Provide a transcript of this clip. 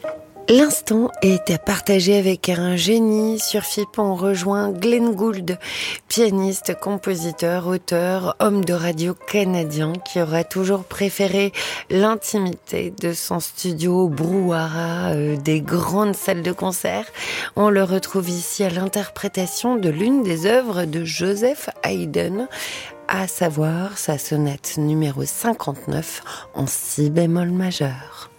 L'instant est à partager avec un génie. Sur FIP, on rejoint Glenn Gould, pianiste, compositeur, auteur, homme de radio canadien qui aura toujours préféré l'intimité de son studio au brouhaha des grandes salles de concert. On le retrouve ici à l'interprétation de l'une des œuvres de Joseph Haydn, à savoir sa sonate numéro 59 en si bémol majeur.